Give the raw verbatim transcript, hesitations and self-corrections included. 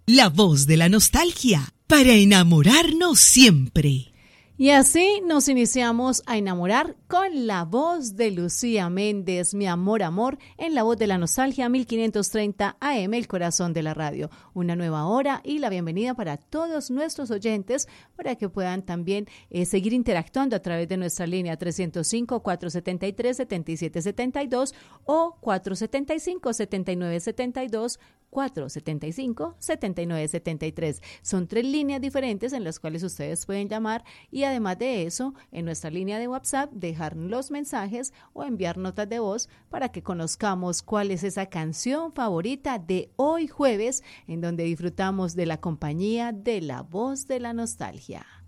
La voz de la nostalgia, para enamorarnos siempre. Y así nos iniciamos a enamorar con la voz de Lucía Méndez, Mi Amor, Amor, en La Voz de la Nostalgia, mil quinientos treinta A M, el corazón de la radio. Una nueva hora y la bienvenida para todos nuestros oyentes para que puedan también eh, seguir interactuando a través de nuestra línea trescientos cinco, cuatrocientos setenta y tres, setenta y siete setenta y dos o cuatrocientos setenta y cinco, setenta y nueve setenta y dos, cuatrocientos setenta y cinco, setenta y nueve setenta y tres. Son tres líneas diferentes en las cuales ustedes pueden llamar y además de eso, en nuestra línea de WhatsApp, dejar los mensajes o enviar notas de voz para que conozcamos cuál es esa canción favorita de hoy jueves, en donde disfrutamos de la compañía de la voz de la nostalgia.